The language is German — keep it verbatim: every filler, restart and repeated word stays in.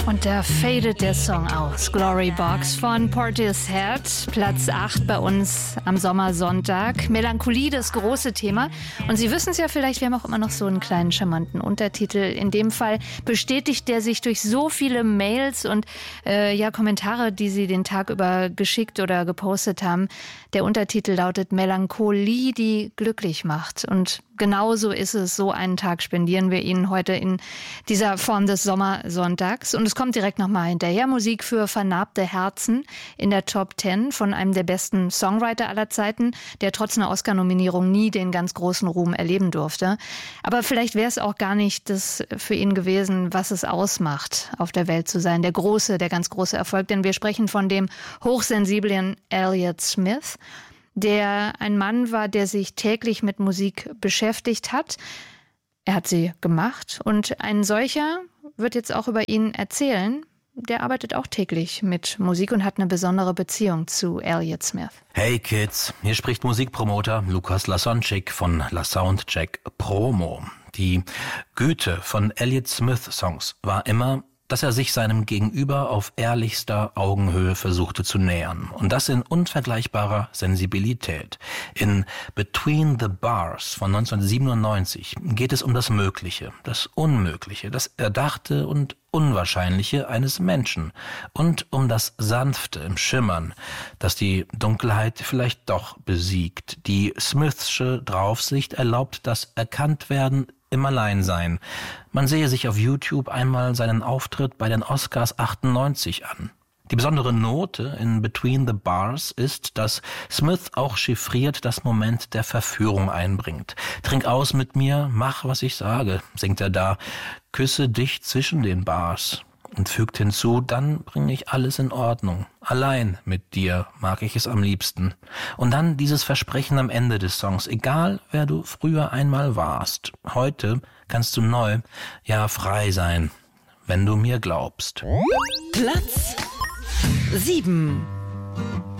Und da fadet der Song aus. Glory Box von Portishead, Platz acht bei uns am Sommersonntag. Melancholie, das große Thema. Und Sie wissen es ja vielleicht, wir haben auch immer noch so einen kleinen charmanten Untertitel. In dem Fall bestätigt der sich durch so viele Mails und äh, ja Kommentare, die Sie den Tag über geschickt oder gepostet haben. Der Untertitel lautet Melancholie, die glücklich macht. Und genauso ist es. So einen Tag spendieren wir Ihnen heute in dieser Form des Sommersonntags. Und es kommt direkt nochmal hinterher. Musik für vernarbte Herzen in der Top Ten von einem der besten Songwriter aller Zeiten, der trotz einer Oscar-Nominierung nie den ganz großen Ruhm erleben durfte. Aber vielleicht wäre es auch gar nicht das für ihn gewesen, was es ausmacht, auf der Welt zu sein. Der große, der ganz große Erfolg. Denn wir sprechen von dem hochsensiblen Elliott Smith, der ein Mann war, der sich täglich mit Musik beschäftigt hat. Er hat sie gemacht und ein solcher wird jetzt auch über ihn erzählen. Der arbeitet auch täglich mit Musik und hat eine besondere Beziehung zu Elliott Smith. Hey Kids, hier spricht Musikpromoter Lukas Lasonczyk von La Soundcheck Promo. Die Güte von Elliott Smith Songs war immer, dass er sich seinem Gegenüber auf ehrlichster Augenhöhe versuchte zu nähern. Und das in unvergleichbarer Sensibilität. In Between the Bars von neunzehnhundertsiebenundneunzig geht es um das Mögliche, das Unmögliche, das Erdachte und Unwahrscheinliche eines Menschen und um das Sanfte im Schimmern, das die Dunkelheit vielleicht doch besiegt. Die Smithsche Draufsicht erlaubt das Erkanntwerden im Alleinsein. Man sehe sich auf YouTube einmal seinen Auftritt bei den Oscars achtundneunzig an. Die besondere Note in Between the Bars ist, dass Smith auch chiffriert das Moment der Verführung einbringt. Trink aus mit mir, mach, was ich sage, singt er da. Küsse dich zwischen den Bars. Und fügt hinzu, dann bringe ich alles in Ordnung. Allein mit dir mag ich es am liebsten. Und dann dieses Versprechen am Ende des Songs. Egal, wer du früher einmal warst. Heute kannst du neu, ja frei sein, wenn du mir glaubst. Platz sieben.